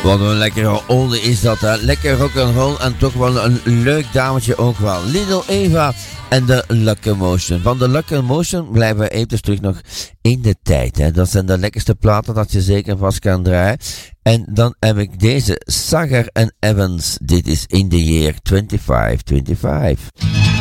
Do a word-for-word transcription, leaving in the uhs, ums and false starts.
Wat een lekkere olde is dat, hè? Lekker rock'n'roll en toch wel een leuk dametje ook wel. Little Eva en de Locomotion. Van de Locomotion blijven we even terug nog in de tijd, hè? Dat zijn de lekkerste platen dat je zeker vast kan draaien. En dan heb ik deze Sagar en Evans. Dit is In the Year twenty-five twenty-five.